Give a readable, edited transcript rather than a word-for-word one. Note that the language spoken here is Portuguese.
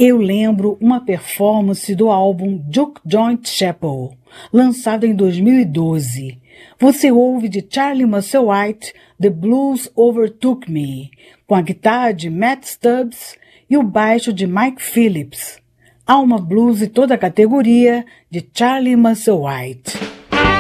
Eu lembro uma performance do álbum Juke Joint Chapel, lançado em 2012. Você ouve de Charlie Musselwhite, The Blues Overtook Me, com a guitarra de Matt Stubbs e o baixo de Mike Phillips. Alma Blues e toda a categoria de Charlie Musselwhite.